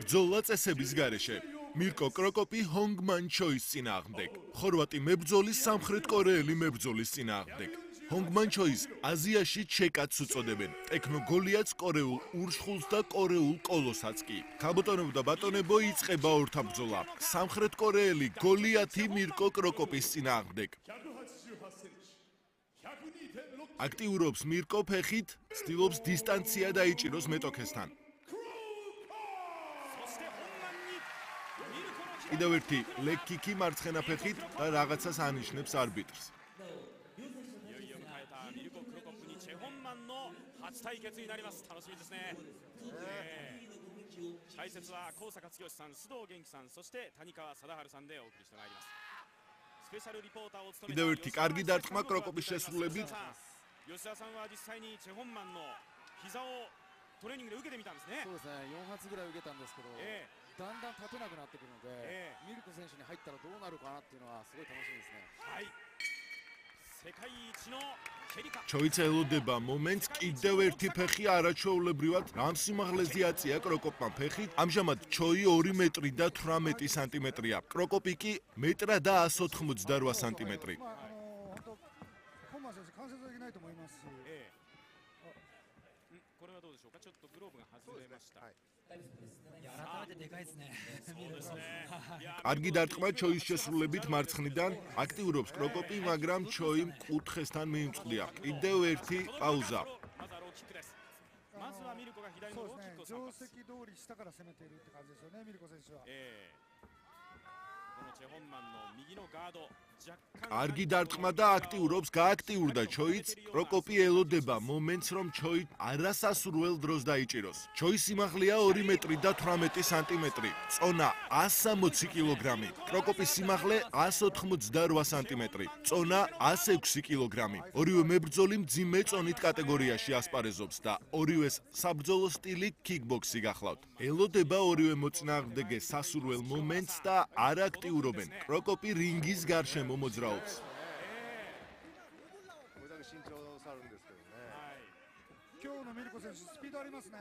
ბრძოლა წესების გარეშე. მირკო კროკოპი ჰონგმან ჩოის წინააღმდეგ. ხორვატი მებრძოლის სამხრეთ კორეელი მებრძოლის წინააღმდეგ. ჰონგმან ჩოის აზიაში ჩეკაც უწოდებენ. ტექნო გოლიათს კორეულ ურშხულს და კორეულ კოლოსაც კი. ქაბოტონებო და ბატონებო იწყება ორთა ბრძოლა. სამხრეთ კორეელი გოლიათი მირკო კროკოპის წინააღმდეგ. აქტიურობს მირკო ფეხით, ცდილობს დისტანცია დაიჭიროს მეტოქესთან. კიდევ ერთი ლეგ-კიკი მარცხენა ფეხით და რაღაცას ანიშნებს არბიტრს. 初対決になります。楽しみですね。解説は高坂剛さん、須藤元気さん、そして谷川貞治さんでお送りしてまいります。スペシャルリポーターを務めた კიდევ ერთი კარგი დარტყმა კროკოპის შესრულებით. 吉田さんは実際にチェホンマンの膝をトレーニングで受けてみたんですね。 そうですね。4発ぐらい受けたんですけど、だんだん立てなくなってくるので、ミルコ選手に入ったらどうなるかなっていうのはすごい楽しみですね。 はい。世界一の ჩოიც ელოდება მომენტს კიდევ ერთი ფეხი არაჩვეულებრივად რამ სიმაღლეზე აწია კროკოპმა ფეხით. ამჟამად ჩოი 2 მეტრი და 18 სანტიმეტრია. კროკოპი კი მეტრა და 188 სანტიმეტრი. これはどうでしょうか。ちょっとグローブが外れました。 კარგი დარტყმა ჩოის შესრულებით მარცხნიდან აქტიურობს კროკოპი, მაგრამ ჩოი კუთხესთან მიიმწყლია. კიდევ ერთი პაუზა. まずはミルコが左のローキックを定石通り下から攻めているって感じですよね、ミルコ選手は。 このチェホンマンの右のガード კარგი დარტყმა და აქტიურობს, გააქტიურდა ჩოიც. კროკოპი ელოდება მომენტს, რომ ჩოი არასასურველ დროს დაიჭიროს. ჩოის სიმაღლეა 2 მეტრი და 18 სანტიმეტრი. წონა 160 კილოგრამი. კროკოპის სიმაღლე 188 სანტიმეტრი. წონა 106 კილოგრამი. ორივე მებრძოლი მძიმე წონით კატეგორიაში ასპარეზობს და ორივეს საბრძოლო სტილი კიკბოქსი გახლავთ. ელოდება ორივე მოწინააღმდეგეს სასურველ მომენტს და არ აქტიურობენ. კროკოპი რინგის გარშემო მოძრაობს. 今日のミルコ選手スピードありますね。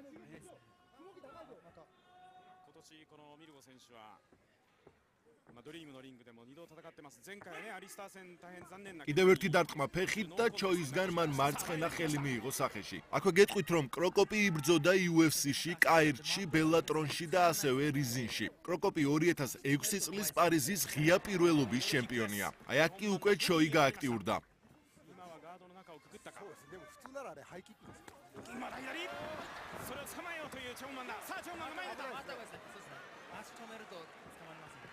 今年このミルコ選手はドリームのリングでも2度戦ってます。前回ねアリスター戦大変残念な კიდევ ერთი დარტყმა ფეხით და ჩოისგან მან მარცხენა ხელი მიიღო სახეში. აქვე გეტყვით, რომ კროკოპი იბრძოდა UFC-ში, კაირჩში, ბელატრონში და ასევე რიზინში. კროკოპი 2006 წლის პარიზის ღია პირველობის ჩემპიონია. აი აქ კი უკვე ჩოი გააქტიურდა. 今はガードの中をくぐったか。 でも普通ならあれハイキックです。 今だ左。それを捕まえようというチェホンマンだ。さあチェホンマンが前に出た。 そうですね。足止めると捕まりますね。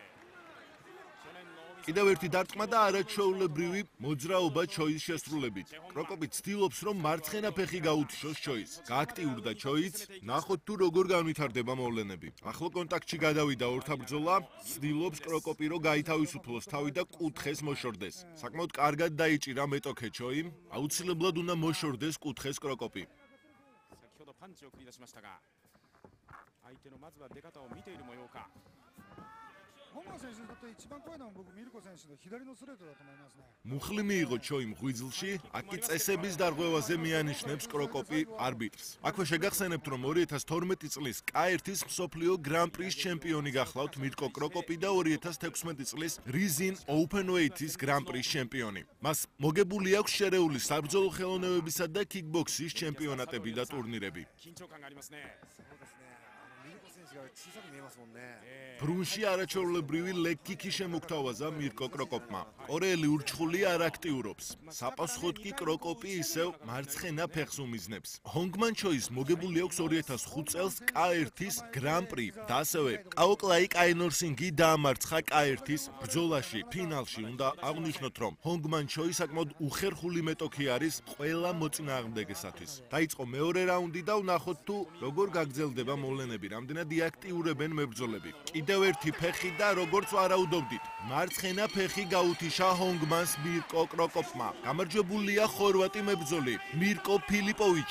კიდევ ერთი დარტყმა და არაჩვეულებრივი მოძრაობა ჩოის შესრულებით. კროკოპი ცდილობს, რომ მარცხენა ფეხი გაუთიშოს ჩოის. გააქტიურდა ჩოიც, ნახოთ თუ როგორ განვითარდება მოვლენები. ახლო კონტაქტში გადავიდა ორთა ბრძოლა, ცდილობს კროკოპი, რომ გაითავისუფლოს თავი და კუთხეს მოშორდეს. საკმაოდ კარგად დაიჭირა მეტოქე ჩოი, აუცილებლად უნდა მოშორდეს კუთხეს კროკოპი. 先ほどパンチを繰り出しましたが、相手のまずは出方を見ている模様か。 ホンマ選手にとって一番怖いのは僕ミルコ選手の左のストレートだと思いますね。 მუხლი მიიღო ჩოი მღვიძლში, აქ კი წესების დარღვევაზე მიანიშნებს კროკოპი არბიტრს. აქვე შეგახსენებთ, რომ 2012 წლის K1-ის მსოფლიო გრან-პრის ჩემპიონი გახლავთ მირკო კროკოპი და 2016 წლის რიზინ ოპენვეითის გრან-პრის ჩემპიონი. მას მოგებული აქვს შერეული საბრძოლო ხელოვნებებისა და კიკბოქსის ჩემპიონატები და ტურნირები. 緊張感がありますね。 ミルコ選手が小さく見えますもんね。 ბრუნში არაჩვეულებრივი ლეგ-კიკი შემოგთავაზა მირკო კროკოპმა. კორეელი ურჩხული არ აქტიურობს. საპასუხოდ კი კროკოპი ისევ მარცხენა ფეხს უმიზნებს. ჰონგმან ჩოის მოგებული აქვს 2005 წელს K1-ის გრან-პრი და ასევე კაოკლაი კაინორსინგი დაამარცხა K1-ის ბრძოლაში. ფინალში უნდა აღვნიშნოთ, რომ ჰონგმან ჩოი საკმაოდ უხერხული მეტოქი არის ყველა მოწინააღმდეგესათვის. დაიწყო მეორე რაუნდი და ვნახოთ თუ როგორ გაგრძელდება მოვლენები. რამდენად იაქტიურებენ მებრძოლები. კიდევ ერთი ფეხი და როგორც ვარაუდობდით, მარცხენა ფეხი გაუთიშა ჰონგმანს მირკო კროკოპმა. გამარჯვებულია ხორვატი მებრძოლი მირკო ფილიპოვიჩი.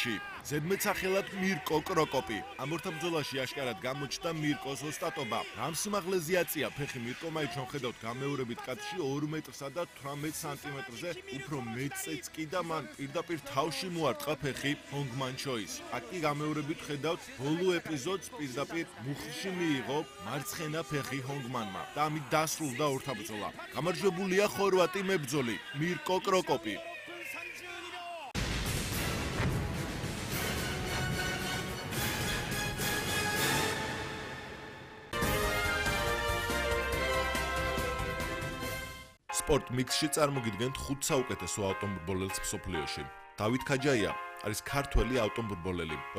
ზედმეტსახელად მირკო კროკოპი. ამ ორთაბრძოლაში აშკარად გამოჩნდა მირკოს ოსტატობა. რამ სიმაღლეზე აწია ფეხი მირკომ, აი ჩვენ ხედავთ გამეორებით კადრში 2 მეტრსა და 18 სანტიმეტრზე უფრო მეტწეც კი და მან პირდაპირ თავში მოარტყა ფეხი ჰონგმან ჩოის. აქ კი გამეორებით ხედავთ ბოლო ეპიზოდს პირდაპირ მუხლში მიიღო მარცხენა ფეხი ჰონგმანმა და ამით დასრულდა ორთაბრძოლა. გამარჯვებულია ხორვატი მებრძოლი მირკო კროკოპი. სპორტ მიქსში წარმოგიდგენთ 5 საუკეთესო ავტომობილელს მსოფლიოში. დავით ქაჯაია არის ქართველი ავტომობილელი.